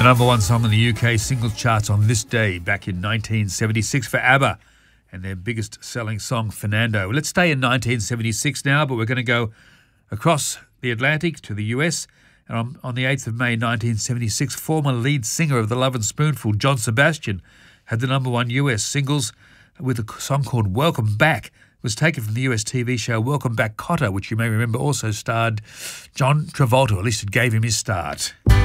number one song in the UK singles charts on this day back in 1976 for ABBA and their biggest selling song, Fernando. Let's stay in 1976 now, but we're going to go across the Atlantic to the US. And on the 8th of May 1976, former lead singer of the Love and Spoonful, John Sebastian, had the number one US singles with a song called Welcome Back. It was taken from the US TV show Welcome Back, Kotter, which you may remember also starred John Travolta, or at least it gave him his start.